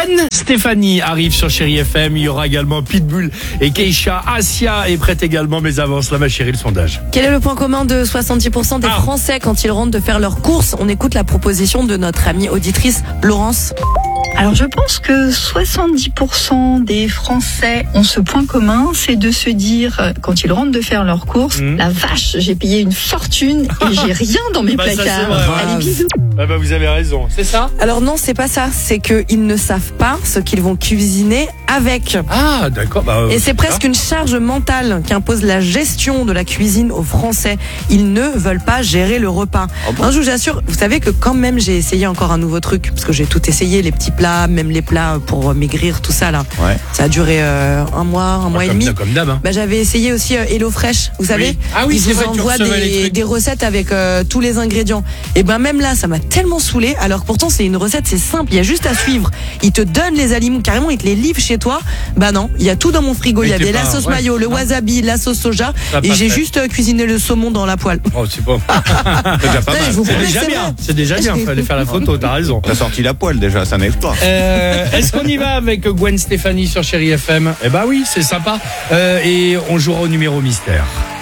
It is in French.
Gwen Stefani arrive sur Chérie FM. Il y aura également Pitbull et Keisha. Asia est prête également, mais avance là, ma chérie, le sondage. Quel est le point commun de 70% des Français quand ils rentrent de faire leurs courses? On écoute la proposition de notre amie auditrice Laurence. Alors je pense que 70% des Français ont ce point commun, c'est de se dire, quand ils rentrent de faire leurs courses, la vache, j'ai payé une fortune et j'ai rien dans mes placards. Ça, c'est vrai, ouais. Allez, bisous. Vous avez raison, c'est ça? Alors non, c'est pas ça, c'est qu'ils ne savent pas ce qu'ils vont cuisiner avec. Ah, d'accord. Et c'est presque une charge mentale qu'impose la gestion de la cuisine aux Français. Ils ne veulent pas gérer le repas. Je vous assure, vous savez que quand même j'ai essayé encore un nouveau truc, parce que j'ai tout essayé, les petits plats, même les plats pour maigrir, tout ça là. Ouais. Ça a duré un mois et demi. Comme d'hab. Hein. J'avais essayé aussi HelloFresh, vous savez. Oui. Ah oui, ils c'est vous vrai, tu envoient recevais les trucs. des recettes avec tous les ingrédients. Et même là, ça m'a tellement saoulé. Alors que pourtant c'est une recette, c'est simple, il y a juste à suivre. Ils te donnent les aliments, carrément ils te les livrent chez toi. Non, il y a tout dans mon frigo. Il y avait la sauce mayo, le wasabi, la sauce soja, et j'ai juste cuisiné le saumon dans la poêle. Oh, c'est bon. C'est déjà pas mal. C'est déjà bien. C'est déjà bien. Fallait faire la photo. T'as raison. T'as sorti la poêle déjà, ça n'aide pas. Est-ce qu'on y va avec Gwen Stefani sur Chérie FM? Oui, c'est sympa. Et on jouera au numéro mystère.